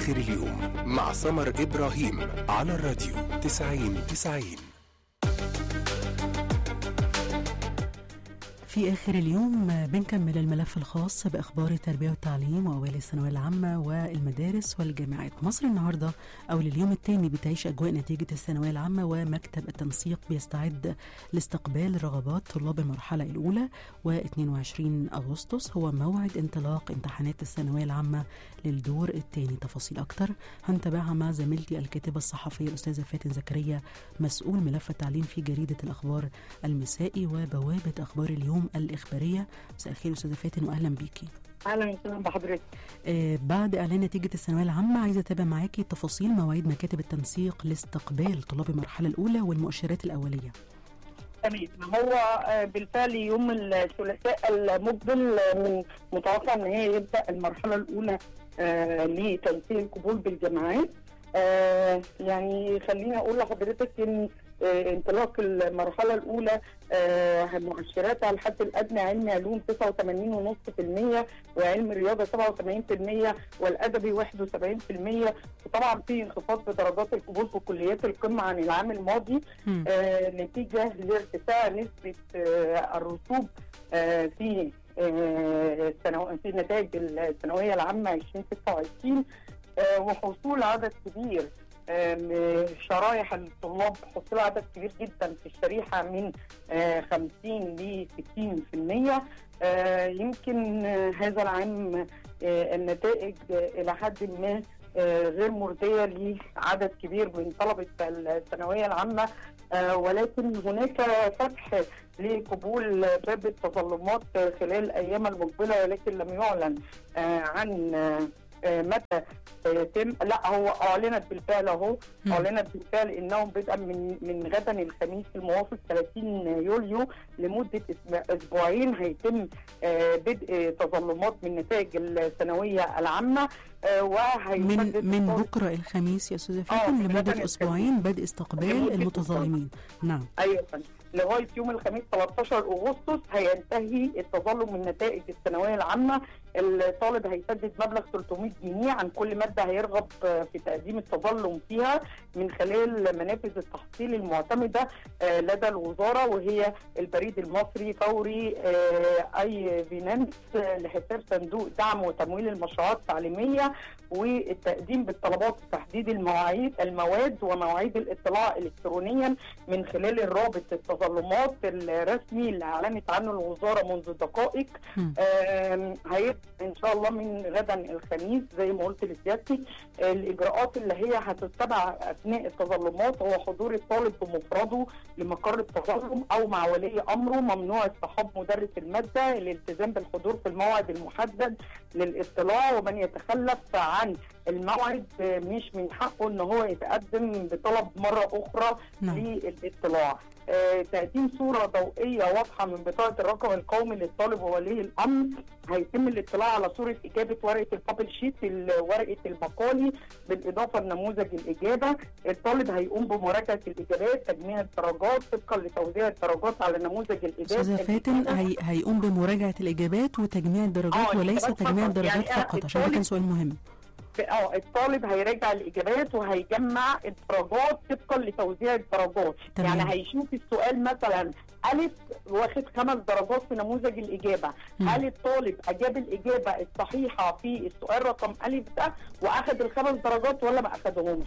آخر اليوم مع سمر إبراهيم على الراديو 90-90. في آخر اليوم بنكمل الملف الخاص بأخبار التربية والتعليم وأوائل الثانوية العامة والمدارس والجامعات. مصر النهاردة أو لليوم الثاني بتعيش أجواء نتيجة الثانوية العامة، ومكتب التنسيق بيستعد لاستقبال رغبات طلاب المرحلة الأولى. و22 أغسطس هو موعد انطلاق امتحانات الثانوية العامة للدور الثاني. تفاصيل أكتر هنتابعها مع زميلتي الكاتبة الصحفية الأستاذة فاتن زكريا، مسؤول ملف التعليم في جريدة الأخبار المسائي وبوابة أخبار اليوم الإخبارية. مساء الخير أستاذة فاتن وأهلا بيكي. اهلا وسهلا بحضرتك. بعد اعلان نتيجه الثانويه العامه عايزه اتابع معاكي تفاصيل مواعيد مكاتب التنسيق لاستقبال طلاب المرحله الاولى والمؤشرات الاوليه. تمام، هو بالفعل يوم الثلاثاء المقبل متوقع ان هي يبدا المرحله الاولى لتنسيق القبول بالجامعات. يعني خليني اقول لحضرتك ان انطلاق المرحله الاولى مؤشراتها الحد الادنى علم علوم 89.5%، وعلم رياضه 87%، والادبي 71%. وطبعا في انخفاض بدرجات القبول في كليات القمه عن العام الماضي نتيجه لارتفاع نسبه الرسوب في نتائج الثانويه العامه 2026، وحصول عدد كبير شرائح الطلاب، حصول عدد كبير جدا في الشريحة من 50 ل 60%. يمكن هذا العام النتائج إلى حد ما غير مرضية لعدد كبير من طلبة الثانوية العامة، ولكن هناك فتح لقبول باب التظلمات خلال الأيام المقبلة، ولكن لم يعلن عن متى يتم. لا، هو اعلنت بالفعل اعلنت بالفعل انهم بدءا من غدا الخميس الموافق 30 يوليو لمده اسبوعين هيتم بدء تظلمات من نتائج الثانويه العامه، من بكره الخميس يا استاذه فاتن لمده اسبوعين بدء استقبال المتظلمين. نعم، ايوه، لغايه يوم الخميس 13 اغسطس هينتهي التظلم من نتائج الثانويه العامه. الطالب هيسدد مبلغ 300 جنيه عن كل ماده هيرغب في تقديم التظلم فيها من خلال منافذ التحصيل المعتمده لدى الوزاره، وهي البريد المصري فوري اي فينانس لحساب صندوق دعم وتمويل المشروعات التعليميه، والتقديم بالطلبات وتحديد المواد ومواعيد الاطلاع الكترونيا من خلال الرابط التظلمات الرسمي اللي اعلنت عنه الوزاره منذ دقائق. هيبقى ان شاء الله من غدا الخميس زي ما قلت لسيادتك. الاجراءات اللي هي هتتبع اثناء التظلمات هو حضور الطالب بمفرده لمقر التظلم او مع ولي امره، ممنوع اصطحاب مدرس الماده، الالتزام بالحضور في الموعد المحدد للاطلاع، ومن يتخلف عن الموعد مش من حقه ان هو يتقدم بطلب مره اخرى للاطلاع. تقديم صوره ضوئيه واضحه من بطاقه الرقم القومي للطالب وولي الامر. هيتم الاطلاع على صوره اجابه ورقه البابل شيت، ورقه المقالي، بالاضافه لنموذج الاجابه. الطالب هيقوم بمراجعه الاجابات، تجميع الدرجات طبقا لتوزيع الدرجات على نموذج الاجابات. استاذه فاتن هيقوم بمراجعه الاجابات وتجميع الدرجات وليس تجميع الدرجات يعني فقط، عشان ده كان سؤال مهم. الطالب هيراجع الاجابات وهيجمع الدرجات طبقا لتوزيع الدرجات. يعني هيشوف السؤال مثلا الف واخد 5 درجات في نموذج الاجابه، هل الطالب اجاب الاجابه الصحيحه في السؤال رقم الف ده واخد ال5 درجات ولا ما اخدهمش؟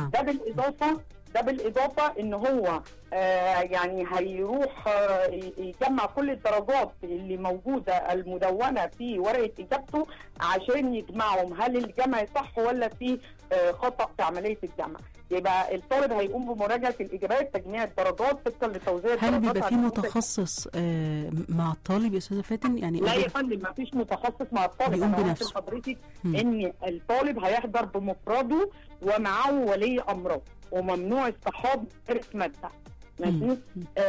ده بالاضافه ان هو يعني هيروح يجمع كل الدرجات اللي موجوده المدونه في ورقه اجابته عشان يجمعهم، هل الجمع صح ولا في خطا في عمليه الجمع. يبقى الطالب هيقوم بمراجعه الاجابات، تجميع الدرجات طبقا لتوزيع الدرجات. هل بيبقى في متخصص مع الطالب يا استاذه فاتن؟ يعني لا يا فندم، ما فيش متخصص مع الطالب. انا قلت لحضرتك ان الطالب هيحضر بمفرده ومعه ولي امره، وممنوع اصطحاب مدرس ماده. ماشي.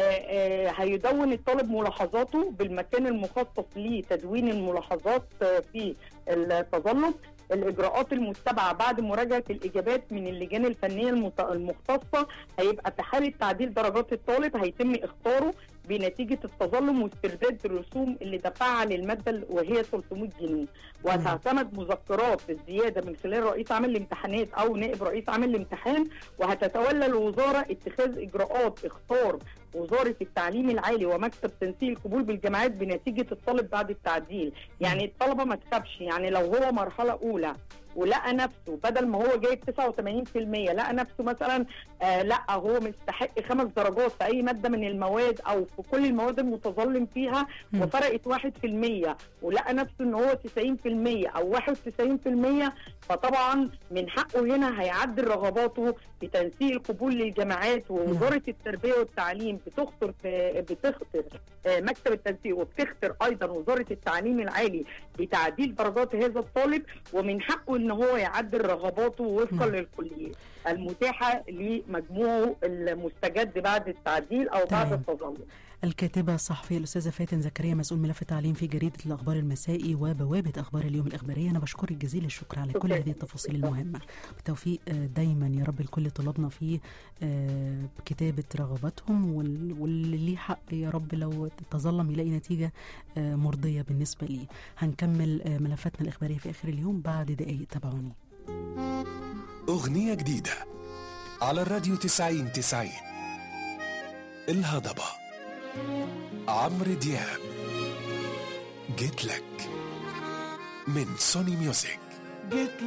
هيدون الطالب ملاحظاته بالمكان المخصص لتدوين الملاحظات في التظلم. الإجراءات المتبعة بعد مراجعة الإجابات من اللجان الفنية المختصة هيبقى في حالة تعديل درجات الطالب هيتم اختاره بنتيجه التظلم واسترداد الرسوم اللي دفعها للماده وهي 300 جنيه. وهتعتمد مذكرات الزياده من خلال رئيس عام الامتحانات او نائب رئيس عام الامتحان، وهتتولى الوزاره اتخاذ اجراءات اختار وزاره التعليم العالي ومكتب تنسيق القبول بالجامعات بنتيجه الطالب بعد التعديل. يعني الطلبه ما تخافش، يعني لو هو مرحله اولى ولقى نفسه بدل ما هو جايب 89% لقى نفسه مثلا لا هو مستحق 5 درجات في اي ماده من المواد او في كل المواد المتظلم فيها وفرقت 1%، ولقى نفسه ان هو 90% او 91%، فطبعا من حقه هنا هيعدل رغباته في تنسيق القبول للجامعات. ووزاره التربيه والتعليم بتخطر مكتب التنسيق، وبتخطر ايضا وزاره التعليم العالي بتعديل درجات هذا الطالب، ومن حقه ان هو يعدل رغباته وفقا للكليات المتاحه لمجموعه المستجد بعد التعديل او بعد التظلم. الكاتبة الصحفية الأستاذة فاتن زكريا، مسؤول ملف التعليم في جريدة الأخبار المسائي وبوابة أخبار اليوم الإخبارية. أنا بشكرك جزيل الشكر على كل هذه التفاصيل المهمة. بالتوفيق دايما يا رب لكل طلابنا في كتابة رغباتهم، واللي ليه حق يا رب لو تظلم يلاقي نتيجة مرضية بالنسبة لي. هنكمل ملفاتنا الإخبارية في آخر اليوم بعد دقايق، تابعوني. أغنية جديدة على الراديو 90 الهضبة، عمرو دياب، جيت لك من سوني ميوزك.